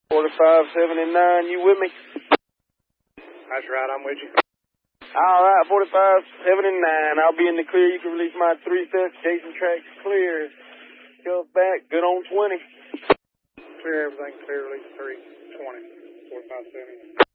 4579, you with me? That's right, I'm with you. All right, 4579. I'll be in the clear. You can release my 3 sets. Jason Track's clear. Goes back. Good on 20. Clear everything. Clear release 3, 20, 4570.